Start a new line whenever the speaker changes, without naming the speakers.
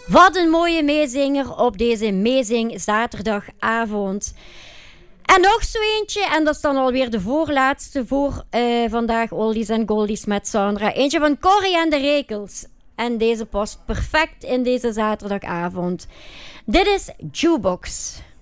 Wat een mooie meezinger op deze meezing zaterdagavond. En nog zo eentje, en dat is dan alweer de voorlaatste voor vandaag Oldies en Goldies met Sandra. Eentje van Corrie en de Rekels. En deze past perfect in deze zaterdagavond. Dit is Jukebox.